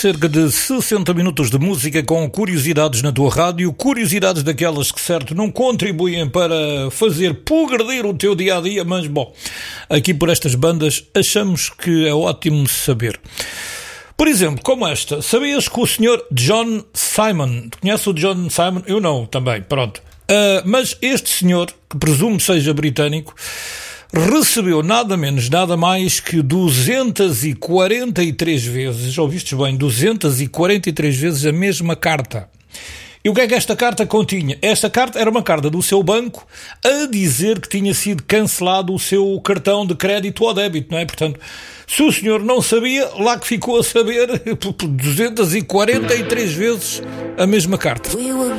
cerca de 60 minutos de música com curiosidades na tua rádio, curiosidades daquelas que, certo, não contribuem para fazer progredir o teu dia-a-dia, mas, bom, aqui por estas bandas achamos que é ótimo saber. Por exemplo, como esta, sabias que o senhor John Simon, conhece o John Simon? Eu não, também, pronto. Mas este senhor, que presumo seja britânico, recebeu nada menos, nada mais que 243 vezes, já ouviste bem, 243 vezes a mesma carta. E o que é que esta carta continha? Esta carta era uma carta do seu banco a dizer que tinha sido cancelado o seu cartão de crédito ou débito, não é? Portanto, se o senhor não sabia, lá que ficou a saber 243 vezes a mesma carta.